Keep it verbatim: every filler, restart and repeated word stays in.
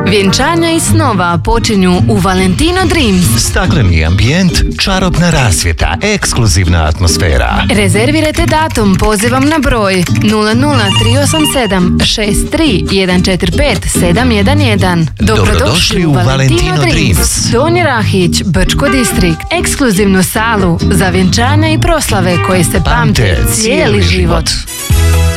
Vjenčanja i snova počinju u Valentino Dreams. Stakleni ambijent, čarobna rasvjeta, ekskluzivna atmosfera. Rezervirajte datum pozivom na broj nula nula tri osam sedam šest tri jedan četiri pet sedam jedan jedan. Dobrodošli u Valentino Dreams. Donji Rahić, Brčko distrikt. Ekskluzivnu salu za vjenčanja i proslave koje se pamte cijeli život.